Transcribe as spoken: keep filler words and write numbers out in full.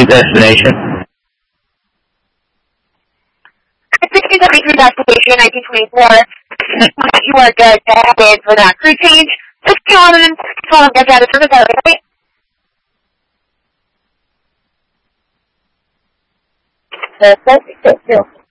destination? I think it's a your destination, nineteen twenty-four. You are good to have it for that crew change. Just go on and call and get out of service, right? Perfect. Thank you.